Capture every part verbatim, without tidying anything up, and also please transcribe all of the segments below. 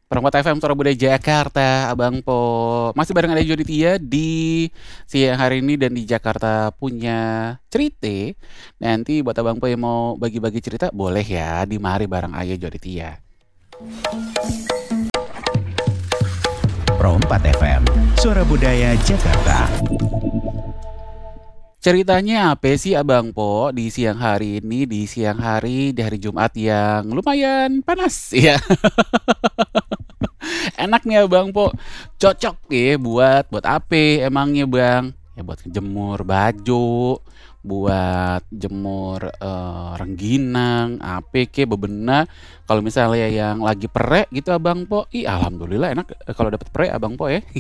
Permata F M Suara Budaya Jakarta, Abang Po. Masih bareng ada Joditia di siang hari ini dan di Jakarta punya cerita. Nanti buat Abang Po yang mau bagi-bagi cerita, boleh ya, di mari bareng Ayah Joditia. Permata F M, Suara Budaya Jakarta. Ceritanya apa sih Abang Po di siang hari ini, di siang hari, di hari Jumat yang lumayan panas ya. Enak nih Abang Po, cocok ya buat buat apa emangnya Bang? Ya buat jemur baju, buat jemur eh, rengginang, apa ke bebenah. Kalau misalnya yang lagi perek gitu Abang Po, ih alhamdulillah enak eh, kalau dapat perek Abang Po ya.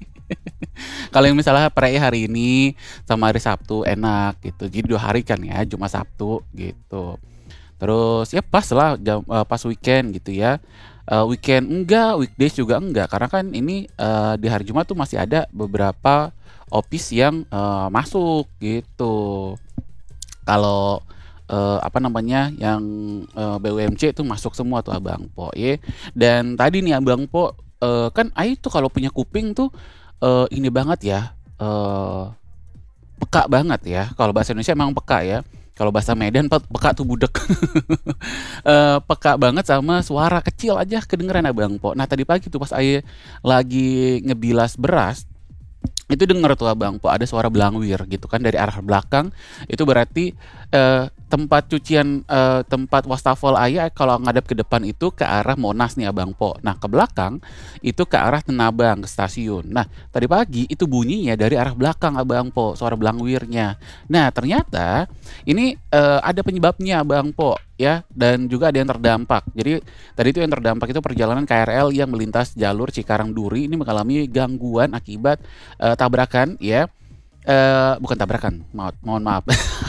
Kalau yang misalnya perek hari ini sama hari Sabtu enak gitu. Jadi dua hari kan ya, Jumat Sabtu gitu. Terus ya pas lah jam, eh, pas weekend gitu ya. Eh, weekend enggak, weekdays juga enggak karena kan ini eh, di hari Jumat tuh masih ada beberapa opis yang eh, masuk gitu. Kalau eh, apa namanya yang eh, B U M C itu masuk semua tuh Abang Po ya. Dan tadi nih Abang Po eh, kan Ai tuh kalau punya kuping tuh eh, ini banget ya. eh peka banget ya. Kalau bahasa Indonesia emang peka ya. Kalau bahasa Medan pe- peka tuh budek. Eh, peka banget sama suara kecil aja kedengeran Abang Po. Nah tadi pagi tuh pas Aye lagi ngebilas beras itu denger tuh Abang Po ada suara belangwir gitu kan dari arah belakang. Itu berarti eh, tempat cucian eh, tempat wastafel Ayah kalau ngadep ke depan itu ke arah Monas nih Abang Po. Nah ke belakang itu ke arah Tenabang ke stasiun. Nah tadi pagi itu bunyinya dari arah belakang Abang Po suara belangwirnya. Nah ternyata ini eh, ada penyebabnya Abang Po ya dan juga ada yang terdampak. Jadi tadi itu yang terdampak itu perjalanan K R L yang melintas jalur Cikarang Duri ini mengalami gangguan akibat eh, tabrakan ya. Eh, bukan tabrakan, mo- mohon maaf.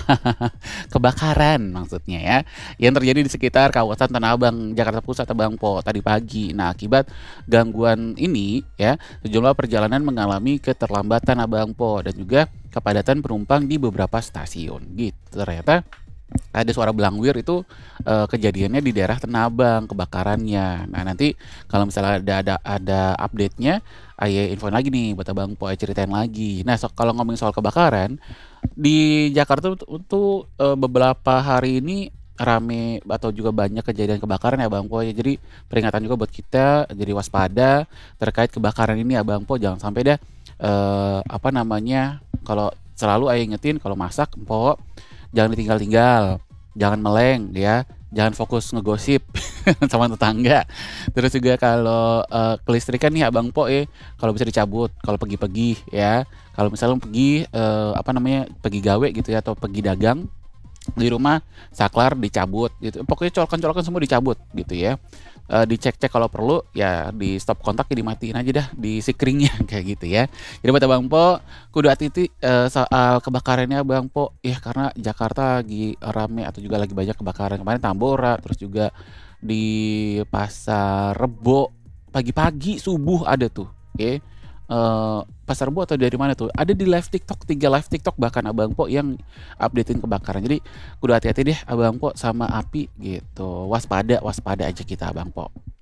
Kebakaran maksudnya ya. Yang terjadi di sekitar kawasan Tanah Abang, Jakarta Pusat Abang Po tadi pagi. Nah, akibat gangguan ini ya, sejumlah perjalanan mengalami keterlambatan Abang Po dan juga kepadatan penumpang di beberapa stasiun. Gitu. Ternyata ada suara belangwir itu eh, kejadiannya di daerah Tenabang kebakarannya. Nah nanti kalau misalnya ada ada ada update-nya, Ayo info lagi nih buat Abang Po, Ayo ceritain lagi. Nah so, kalau ngomongin soal kebakaran di Jakarta tuh tuh, eh, beberapa hari ini rame atau juga banyak kejadian kebakaran ya Bang Po ya. Jadi peringatan juga buat kita jadi waspada terkait kebakaran ini ya Bang Po. Jangan sampai dah eh, apa namanya kalau selalu Ayo ingetin kalau masak Po jangan ditinggal-tinggal, jangan meleng ya, jangan fokus ngegosip sama tetangga. Terus juga kalau eh, kelistrikan nih Abang Po ya, kalau bisa dicabut kalau pergi-pergi ya. Kalau misalnya pergi eh, apa namanya pergi gawe gitu ya atau pergi dagang di rumah saklar dicabut gitu. Pokoknya colokan-colokan semua dicabut gitu ya. Eh, dicek-cek kalau perlu ya di stop kontak ya dimatiin aja dah di sikringnya kayak gitu ya. Jadi buat Abang Po kudu hati-hati eh, soal kebakarannya Bang Po ya karena Jakarta lagi rame atau juga lagi banyak kebakaran kemarin Tambora terus juga di Pasar Rebo pagi-pagi subuh ada tuh ya. Eh, Pasar Rebo atau dari mana tuh ada di live TikTok tiga live TikTok bahkan Abang Po yang updatein kebakaran. Jadi kudu hati-hati deh Abang Po sama api gitu. Waspada waspada aja kita Abang Po.